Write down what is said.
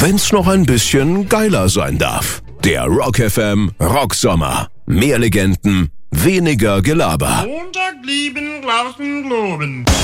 wenn's noch ein bisschen geiler sein darf. Der Rock FM Rocksommer. Mehr Legenden, weniger Gelaber. Montag lieben, draußen globen.